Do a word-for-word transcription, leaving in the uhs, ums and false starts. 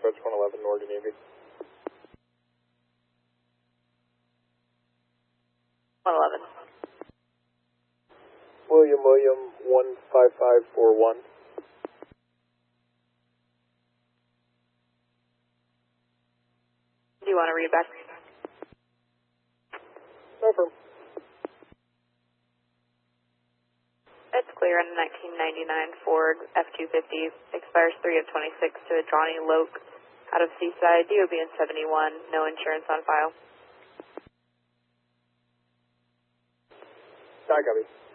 Approach one eleven, Oregon Navy. one eleven. William, William, one five five four one. Do you want to read back? No firm. It's clear on a nineteen ninety-nine Ford F two fifty, expires three of twenty-six to Johnny Loke out of Seaside, D O B in seventy-one, no insurance on file. I copy.